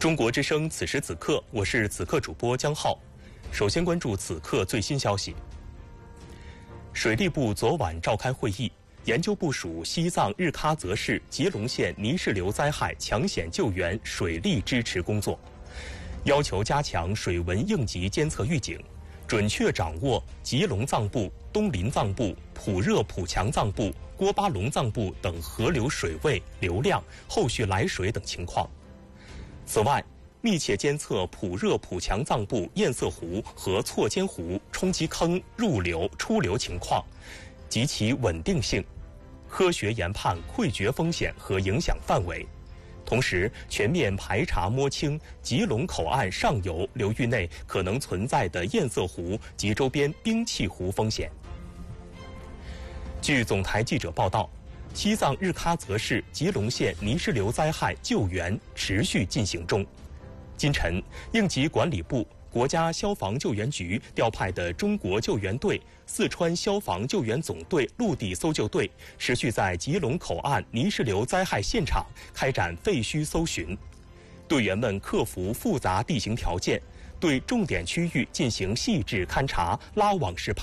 中国之声此时此刻，我是此刻主播江浩。首先关注此刻最新消息。水利部昨晚召开会议，研究部署西藏日喀则市吉隆县泥石流灾害抢险救援水利支持工作，要求加强水文应急监测预警，准确掌握吉隆藏布、东林藏布、普热普强藏布、郭巴隆藏布等河流水位、流量、后续来水等情况。此外，密切监测普热普强藏布堰塞湖和错间湖冲积坑入流出流情况及其稳定性，科学研判溃决风险和影响范围，同时全面排查摸清吉隆口岸上游流域内可能存在的堰塞湖及周边冰碛湖风险。据总台记者报道，西藏日喀则市吉隆县泥石流灾害救援持续进行中。今晨，应急管理部、国家消防救援局调派的中国救援队、四川消防救援总队陆地搜救队持续在吉隆口岸泥石流灾害现场开展废墟搜寻。队员们克服复杂地形条件，对重点区域进行细致勘查、拉网式